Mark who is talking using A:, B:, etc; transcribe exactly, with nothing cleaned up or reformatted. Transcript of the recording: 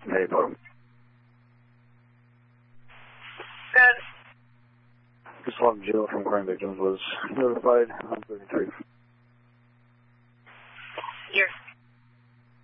A: Hey, Bob.
B: Good.
A: Just log Jill from crime victims was notified on thirty-three.